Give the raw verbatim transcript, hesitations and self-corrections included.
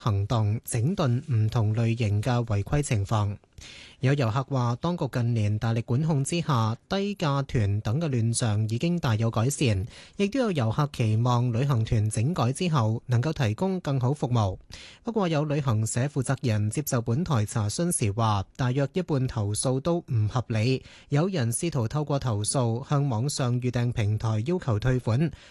行動整頓唔同類型嘅違規情況。有遊客話，當局近年大力管控之下，低價團等嘅亂象已經大有改善，亦都有遊客期望旅行團整改之後能夠提供更好服務。不過有旅行社負責人接受本台查詢時話，大約一半投訴都唔合理，有人試圖透過投訴向網上預訂平台要求退款，